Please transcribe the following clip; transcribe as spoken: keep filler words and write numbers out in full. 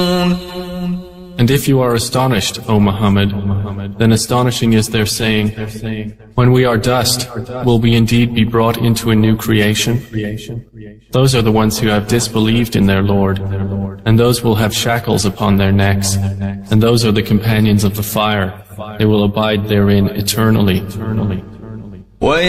And if you are astonished, O Muhammad, then astonishing is their saying, when we are dust, will we indeed be brought into a new creation? Those are the ones who have disbelieved in their Lord, and those will have shackles upon their necks, and those are the companions of the fire. They will abide therein eternally.